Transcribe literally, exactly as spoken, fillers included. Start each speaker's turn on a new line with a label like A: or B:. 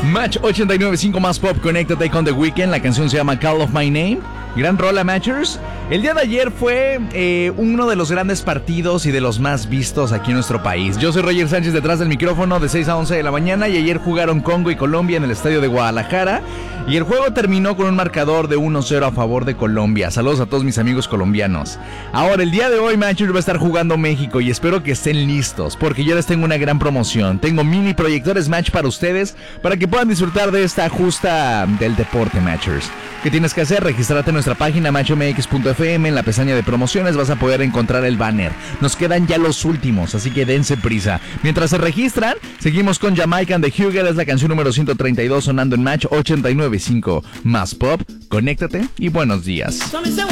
A: Match ochenta y nueve punto cinco más pop, conéctate con The Weeknd. La canción se llama Call of My Name. Gran rola, Matchers. El día de ayer fue eh, uno de los grandes partidos y de los más vistos aquí en nuestro país. Yo soy Roger Sánchez, detrás del micrófono, de seis a once de la mañana. Y ayer jugaron Congo y Colombia en el estadio de Guadalajara. Y el juego terminó con un marcador de uno cero a favor de Colombia. Saludos a todos mis amigos colombianos. Ahora, el día de hoy, Matchers, va a estar jugando México. Y espero que estén listos, porque yo les tengo una gran promoción. Tengo mini proyectores Match para ustedes, para que puedan disfrutar de esta justa del deporte, Matchers. ¿Qué tienes que hacer? Registrarte en nuestra página match m x punto f m. En la pestaña de promociones vas a poder encontrar el banner. Nos quedan ya los últimos, así que dense prisa. Mientras se registran, seguimos con Jamaican de Huger. Es la canción número ciento treinta y dos sonando en Match ochenta y nueve punto cinco más pop. Conéctate y buenos días.